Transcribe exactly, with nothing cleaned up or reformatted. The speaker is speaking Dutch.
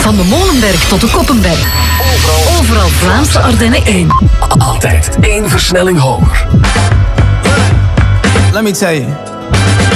Van de Molenberg tot de Koppenberg. Overal, Overal Vlaamse Ardennen één. Altijd één versnelling hoger. Let me tell you.